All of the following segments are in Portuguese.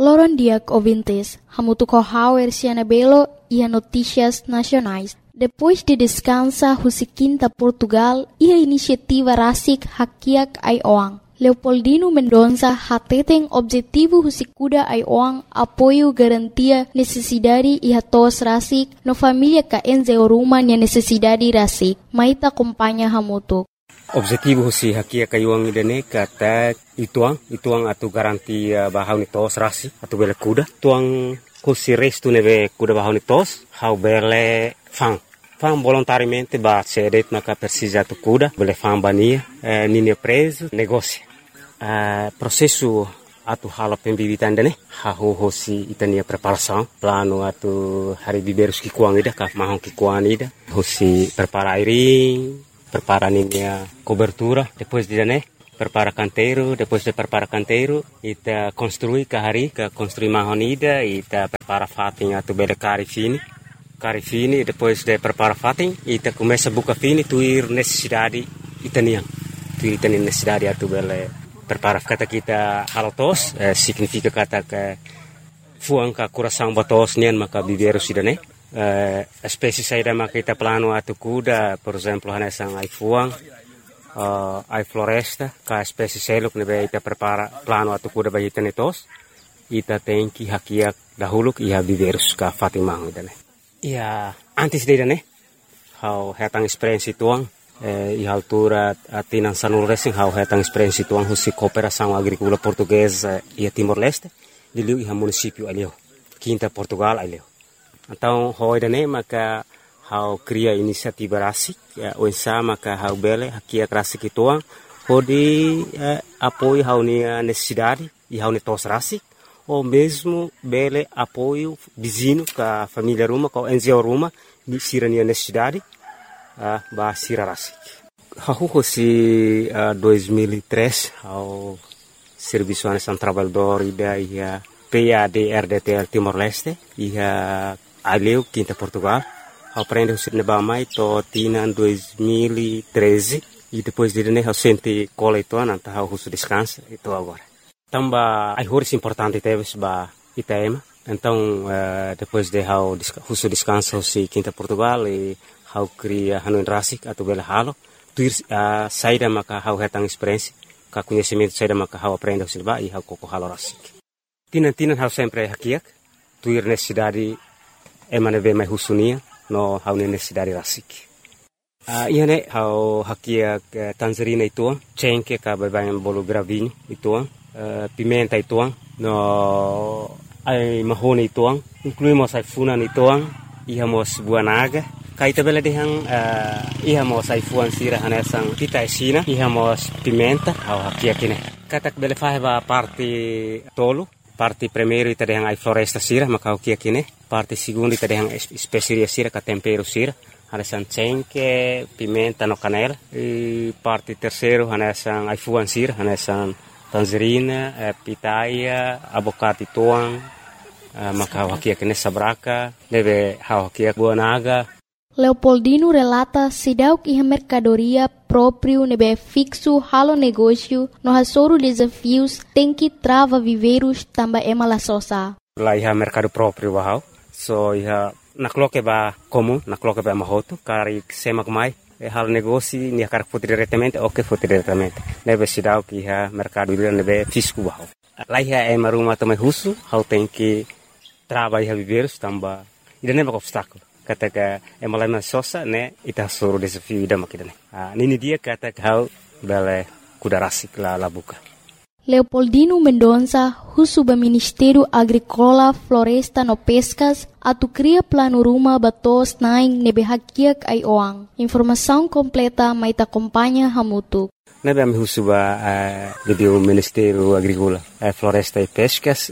Oloron diak ouvintes, hamutuco hauer Belo e a notícias nacionais. Depois de descansa Husiquinta Portugal e a iniciativa Rasik Hakiak Aioang. Leopoldino Mendonça hateten objetivo Husikuda Aioang apoio garantia necessidade e hatos Rasik no família ka enzeoruma nia necessidade Rasik. Maita acompanha hamutuk. Objetivo husi hakia kayuang idane kata ituang atau garanti bahau ni tos rasi atau bele kuda tuang husi restu neve kuda bahau ni tos hau bele fang volontariamente ba cedet maka persija tu kuda bele fang bania nini preso negócio processo atau hal pembibitan dane hau husi itania preparação plano atau hari biberus ki kuang ida ka mahong ki kuang ida husi prepara airing prepara ninia cobertura, depois de né, prepara canteiro, depois de prepara canteiro, ita construi kahari, ka construi mahonida, ita prepara fating atau bele kari fini, depois de prepara fating, ita começa buka fini, tuir necessidade itaniang, tuir itani necessidade atau bele prepara kata kita halotos, significa kata ke fuang ka coração batos nian maka biberu sidane. Espécie saída maka kita plano atau kuda, por exemplo, hanesang ai fuang, ai floresta, ka espécie seluk nebe ita prepara plano atau kuda bagi tenetos, ita tenki hakiak dahuluk iha biberus ka fatimang idane. Ia antes de idane, hau hetang experiência tuang, iha altura atinan sanul racing hau hetang experiência tuang husi cooperação agrícola portuguesa ia Timor-Leste, diliu iha município alio, Quinta Portugal alio. Então, hoidane maka hau cria inisiativa rasik, oinsa maka hau bele hakia rasik ituang, hodi apoio hau nia necessidade e hau netos rasik, ou mesmo bele apoio vizinho ka família ruma, ka NGO ruma, ni sira nia necessidade, ba sira rasik. Hau hosi 2003, hau Serviço Nacional Trabalhador ida ia PAD-RDTL Timor-Leste, ia aleu Quinta Portugal, aprende o cinema mai to tinan 2013 e depois de né eu senti cola itu nanta eu uso descanso itu agora. Tamba ai horas importante teve ba Itaema. Então depois de eu uso descanso si Quinta Portugal e eu cria Hanoi Rasik atau bela halo, tuir saída maka eu hetang experiência, ka conhecimento saída maka eu aprende o cinema e eu koko halo Rasik. Tinan eu sempre hakiak, tuir necessidade emane ve mai husunia no hau necessidade rasik. Iane hau hakia tangerina ituang, cengke ka babayan bolo gravinho ituang, pimenta ituang, no ai mahone ituang, incluímos ai funan ituang, ihamos buah naga, kaita bela dehang ihamos ai fuan sira hanesang kita esina, ihamos pimenta hau hakia kine. Katak bela faheba parte tolo, parte primeiro ita dehang ai floresta sira maka hakia kine. Parte segundo ita dehang especiaria sira ka tempero sira, hanesang cengke, pimenta no canela. E parte terceiro hanesang ai fuan sira, hanesang tangerina, pitaya, abocate tuang, maka hakia kine sabraka, deve hakia buah naga. Leopoldino relata sidauk iha mercadoria próprio nebe fixo halo negócio no hasoro desafios tem que trava viveiros tamba emala sosa. Lá iha mercado próprio bahau, so iha nakloke ba comum, nakloke ba mahoto, kari semak mai, halo negócio ni akar foto diretamente, ok foto diretamente. Nebe sidauk iha mercado nebe fisco bahau. Lá iha emaruma também russo, hau tem que trava iha viveiros tamba, ida neba obstáculo. Kata ka emalama sosa ne ita soro desafio ida makidane. Nini dia kata hau bele kuda rasik la buka. Leopoldino Mendonça, husuba Ministério Agrícola, Floresta no Pescas, atu cria plano ruma batos naing nebe hakiak Aioang. Informação completa maita acompanha hamutuk. Nebe ami husuba o Ministério Agrícola, Floresta e Pescas,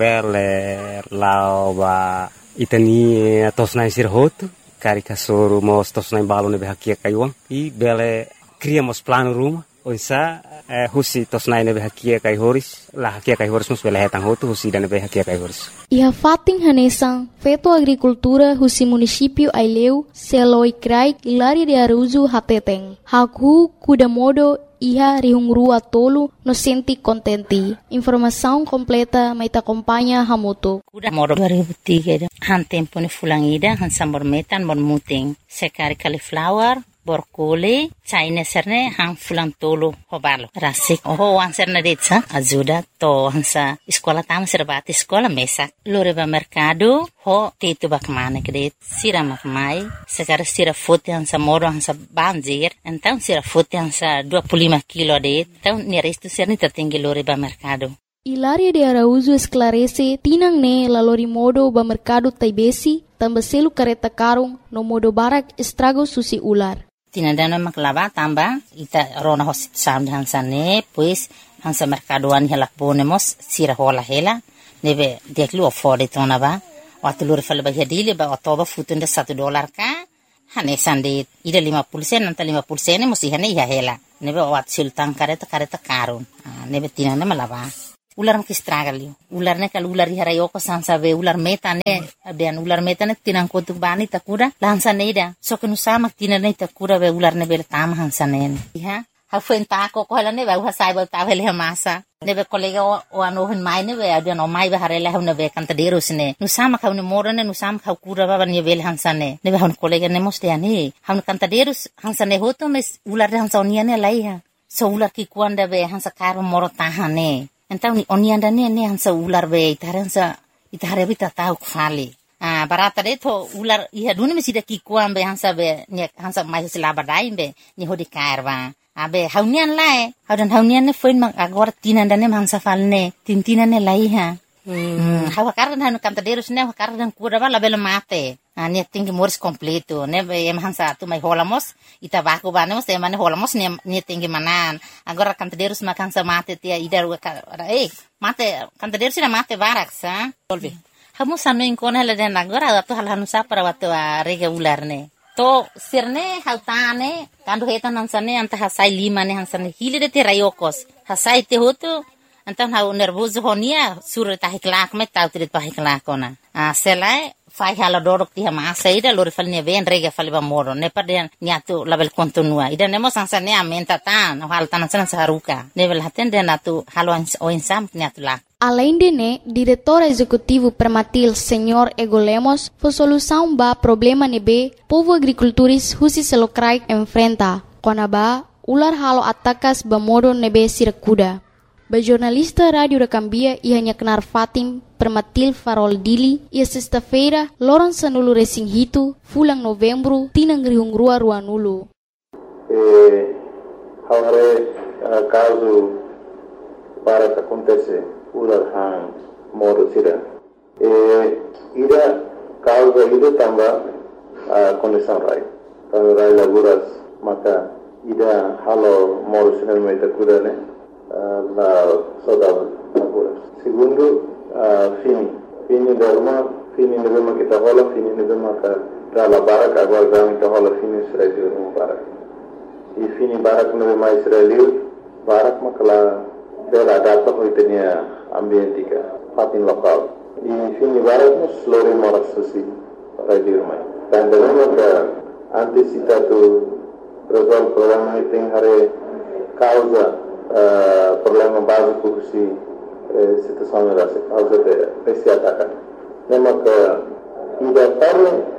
bele lauba itani tosnai sirhoto, karika soro mos tosnai balo nebe hakia kaiuang, e bele criamos plano ruma, onsa husi tosnai nebe hakia kai horis, la hakia kai horis mus bele hetang hoto husi dan nebe hakia kai horis. Iha fating hanesang, feto agricultura husi município Aileu, Seloi Krai, Ilari de Aruzu Hateteng, Haku Kudamodo iha rihungrua tolu no senti kontenti. Informação completa mai ta acompanha Hamutu. Kuda moro 2003 han tempo ni fulangida han sambor metan bon muting sekari cauliflower borkole China serne han fulang tolo hobalo rasik wan serne detsa ajuda to hansa sekolah tama serbati sekolah mesak loreba mercado ho tetu bakmane kedet sira makmai sekar sira fote hansa moro hansa banjir então sira fote hansa 25 kilo det então ni resto serni tertinggi loreba mercado. Hilaria de Araújo esclarece tinang ne lalori modo ba mercado taibesi tambah selu kareta karung no modo barak estrago susi ular. Tinandana maklava tamba ita rona hosit sound hansane pues hansa mercadoan hela ponemos sira hola hela neve deklu afford tona ba watulur fal ba hedile ba todo futunda $1 ka hane sande ida 50% nanta 50% musi hane ya hela neve wat sultan kareta karun neve tinana malava ular makistragalio ular ne kal ular hara yoko sansa be ular meta ne abian ular meta ne tinang kotuk bani takura lansa neda so kenu sama tinane takura be ular ne bel tam hansa ne ha ha fuenta ko ko ne ba ha sai ba ta hele masa ne be kolega o ano hen mai ne be abian o mai ba harela ne be kantaderos ne nu sama ka ne morane nu sama ka kura ba ne bel hansa ne be han kolega ne moste ani han kantaderos hansa ne hoto mes ular hansa oniane laiha so ular ki kuanda be hansa karo moro tahane. Então onianda ne hansa ular be itare bita tau khali barata de to ular iha duni mesida ki kuam be hansa be ne hansa mai sila badai be ni hodi karwa abe haunian lae haunian ne foin mang agora tinanda ne hansa falne tintina ne laiha hawa kardan hanu kantaderos ne kardan kura bala bela mate ne tinggi moris completo ne em hansa tu mai holamos ita baku banemos te mane holamos ne tinggi manan agora kantaderos makan sa mate tia idar mate kantaderos ina mate barak sa volve hamu sanu inkona le den agora tu hal hanu sa para watu rega ular ne to sirne hautane kandu hetan hansane anta hasai lima ne hansane hile de te rayokos hasai te hotu Então hau nervoso honia sura tahiklak me tau trit pahiklak ona. Selai fai hala dorok ti masa ida lori fal ne ben rega fal ba moro ne paden niatu label kontinua ida nemo sansa ne amenta tan hal tan san saruka nevel haten de natu halo o insam niatu la. Além de ne, diretor executivo Permatil Senhor Ego Lemos, foi solução ba problema nebe povo agricultores husi selokrai enfrenta. Kona ba ular halo atakas ba modo nebe sirakuda. Ba jornalista Radio da Cambia ia hanya kenar Fatim Permatil Farol Dili ia sexta-feira loron sanulu racing hitu fulang novembro tinang rihungrua ruanulu. Haure caso para que acontece ular hang modo sira. Ida causa ida tamba condição rai. Kalau rai laguras maka ida halo modo sira meta kudane. La saudade agora. Segundo, fini devemos kita rola, fini devemos para la barak agora vamos kita rola fini Israel no barak. E fini barak não é mais Israel, barak makala bela data hoje tinha ambientica, fatin lokal. E fini barak nos lori moras assim para ir mais. Dan devemos que antecipado resolve problema que tem hare causa problema básico que situação era causa de esse ataque. Lembra que ida para